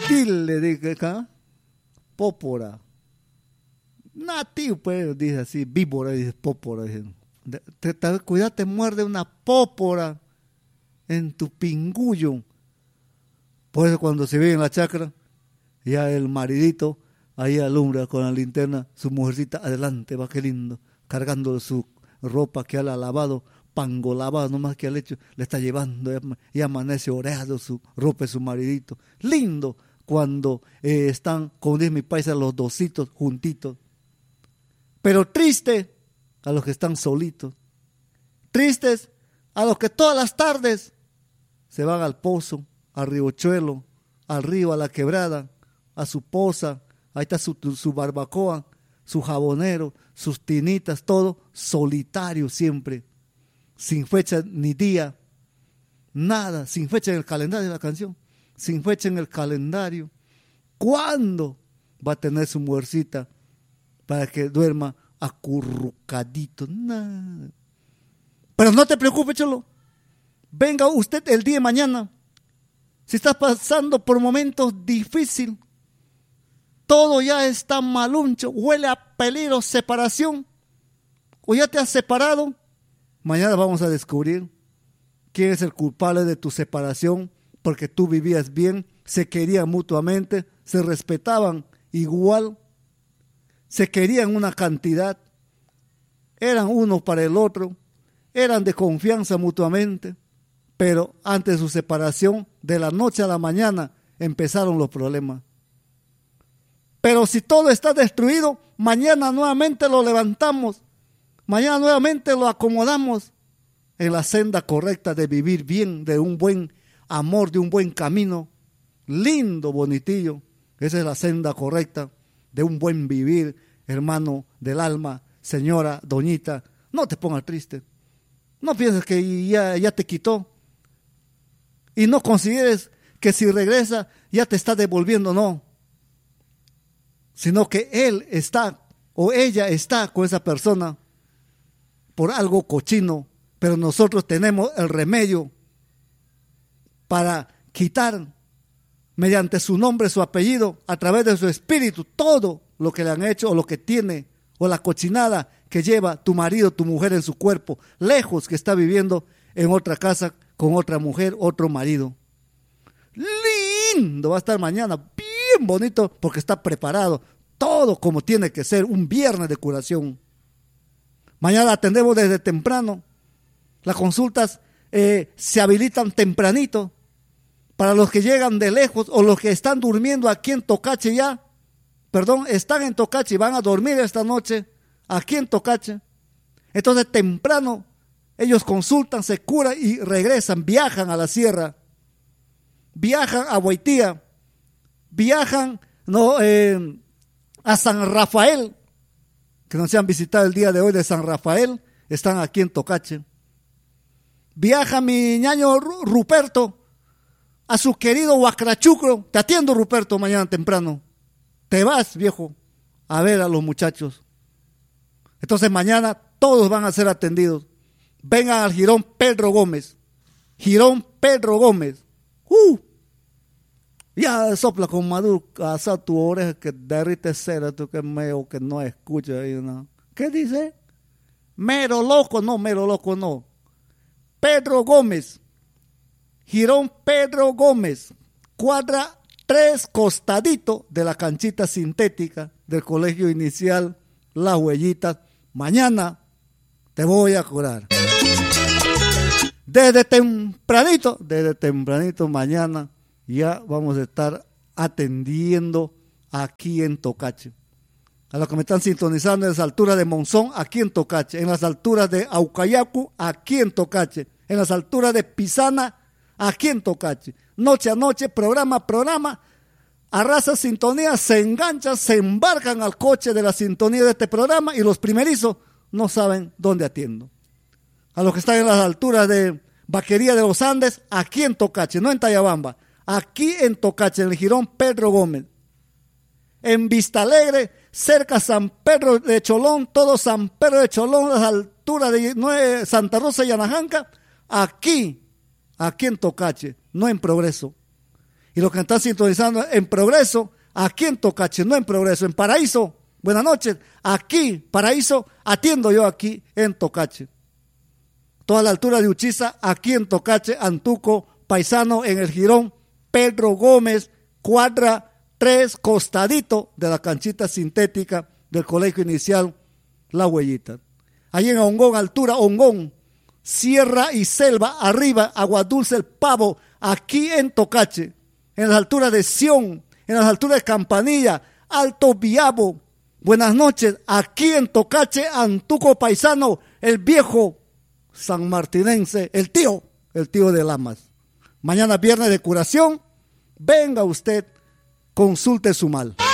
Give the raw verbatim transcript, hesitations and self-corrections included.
dile, dije acá, pópora. Nativo, pues, dice así, víbora, dice pópora. Dice, te, te, cuidado, te muerde una pópora en tu pingullo. Por eso cuando se ve en la chacra, ya el maridito ahí alumbra con la linterna, su mujercita adelante, va que lindo, cargando su ropa que él ha lavado, pango lavado nomás que al hecho, le está llevando y amanece oreado su ropa de su maridito. Lindo cuando eh, están, como dice mi paisa, los dositos juntitos. Pero triste a los que están solitos. Tristes a los que todas las tardes se van al pozo, al ribochuelo, al río, a la quebrada, a su poza, ahí está su, su barbacoa, su jabonero, sus tinitas, todo solitario siempre, sin fecha ni día, nada, sin fecha en el calendario de la canción, sin fecha en el calendario. ¿Cuándo va a tener su mujercita para que duerma acurrucadito? Nada. Pero no te preocupes, cholo. Venga usted el día de mañana. Si estás pasando por momentos difíciles, todo ya está maluncho, huele a peligro, separación, o ya te has separado, mañana vamos a descubrir quién es el culpable de tu separación, porque tú vivías bien, se querían mutuamente, se respetaban igual, se querían una cantidad, eran uno para el otro, eran de confianza mutuamente, pero antes de su separación, de la noche a la mañana, empezaron los problemas. Pero si todo está destruido, mañana nuevamente lo levantamos, mañana nuevamente lo acomodamos en la senda correcta de vivir bien, de un buen amor, de un buen camino, lindo, bonitillo. Esa es la senda correcta de un buen vivir, hermano del alma, señora, doñita. No te pongas triste, no pienses que ya, ya te quitó y no consideres que si regresa ya te está devolviendo, no. Sino que él está o ella está con esa persona por algo cochino, pero nosotros tenemos el remedio para quitar mediante su nombre, su apellido, a través de su espíritu, todo lo que le han hecho o lo que tiene, o la cochinada que lleva tu marido, tu mujer en su cuerpo, lejos, que está viviendo en otra casa con otra mujer, otro marido. Lindo va a estar mañana, bien bonito, porque está preparado, todo como tiene que ser, un viernes de curación. Mañana atendemos desde temprano, las consultas eh, se habilitan tempranito, para los que llegan de lejos o los que están durmiendo aquí en Tocache ya, perdón, están en Tocache y van a dormir esta noche aquí en Tocache. Entonces temprano ellos consultan, se curan y regresan, viajan a la sierra, viajan a Boitía, viajan no, eh, a San Rafael, que nos han visitado el día de hoy de San Rafael, están aquí en Tocache. Viaja mi ñaño Ruperto a su querido Huacrachucro. Te atiendo, Ruperto, mañana temprano. Te vas, viejo, a ver a los muchachos. Entonces mañana todos van a ser atendidos. Vengan al Jirón Pedro Gómez. Jirón Pedro Gómez. Uh, ya sopla con Maduro, hasta tu oreja que derrite cera, tú que meo que no escucha. ¿No? ¿Qué dice? Mero loco, no, mero loco, no. Pedro Gómez. Jirón Pedro Gómez, cuadra tres costadito de la canchita sintética del colegio inicial Las Huellitas. Mañana te voy a curar. Desde tempranito, desde tempranito mañana ya vamos a estar atendiendo aquí en Tocache. A los que me están sintonizando en las alturas de Monzón, aquí en Tocache. En las alturas de Aucayacu, aquí en Tocache. En las alturas de Pisana, aquí en Tocache, noche a noche, programa a programa, arrasa sintonía, se enganchan, se embarcan al coche de la sintonía de este programa y los primerizos no saben dónde atiendo. A los que están en las alturas de Vaquería de los Andes, aquí en Tocache, no en Tayabamba, aquí en Tocache, en el Jirón Pedro Gómez. En Vista Alegre, cerca San Pedro de Cholón, todo San Pedro de Cholón, las alturas de Santa Rosa y Anajanca, aquí Aquí en Tocache, no en Progreso. Y los que están sintonizando en Progreso, aquí en Tocache, no en Progreso, en Paraíso. Buenas noches, aquí, Paraíso, atiendo yo aquí en Tocache. Toda la altura de Uchiza, aquí en Tocache, Antuco, Paisano, en el Girón, Pedro Gómez, cuadra tres, costadito de la canchita sintética del Colegio Inicial La Huellita. Allí en Hongón, altura, Hongón, Sierra y Selva, arriba, Agua Dulce, El Pavo, aquí en Tocache, en las alturas de Sión, en las alturas de Campanilla, Alto Viabo. Buenas noches, aquí en Tocache, Antuco Paisano, el viejo sanmartinense, el tío, el tío de Lamas. Mañana viernes de curación, venga usted, consulte su mal.